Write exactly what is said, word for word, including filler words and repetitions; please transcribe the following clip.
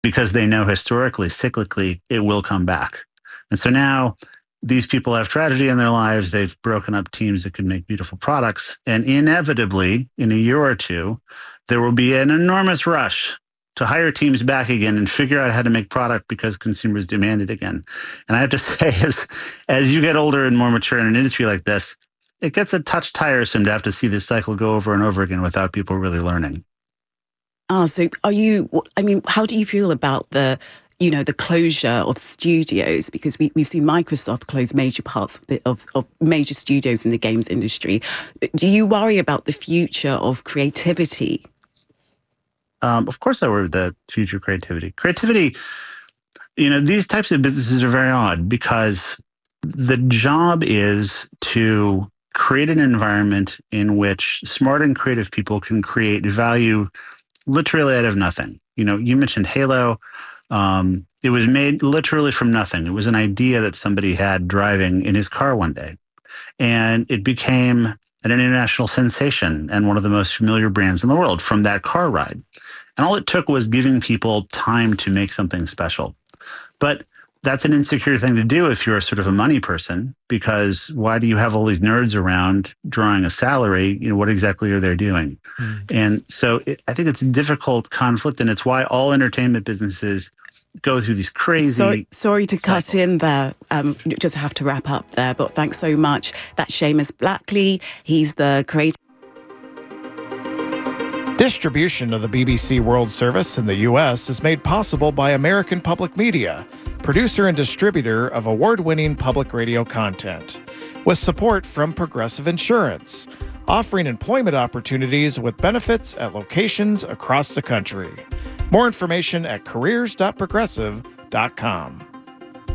because they know historically, cyclically, it will come back. And so now these people have tragedy in their lives. They've broken up teams that could make beautiful products. And inevitably, in a year or two, there will be an enormous rush to hire teams back again and figure out how to make product because consumers demand it again. And I have to say, as, as you get older and more mature in an industry like this, it gets a touch tiresome to have to see this cycle go over and over again without people really learning. Ah, so are you, I mean, how do you feel about the, you know, the closure of studios? Because we, we've seen Microsoft close major parts of, the, of, of major studios in the games industry. Do you worry about the future of creativity? Um, of course I worry about the future creativity. Creativity, you know, these types of businesses are very odd because the job is to create an environment in which smart and creative people can create value literally out of nothing. You know, you mentioned Halo. Um, it was made literally from nothing. It was an idea that somebody had driving in his car one day. And it became an international sensation and one of the most familiar brands in the world from that car ride. And all it took was giving people time to make something special. But that's an insecure thing to do if you're sort of a money person, because why do you have all these nerds around drawing a salary? You know, what exactly are they doing? Mm. And so it, I think it's a difficult conflict, and it's why all entertainment businesses go through these crazy Sorry, sorry to cycles. cut in there. Um, just have to wrap up there, but thanks so much. That's Seamus Blackley. He's the creator. Distribution of the B B C World Service in the U S is made possible by American Public Media, producer and distributor of award-winning public radio content, with support from Progressive Insurance, offering employment opportunities with benefits at locations across the country. More information at careers dot progressive dot com.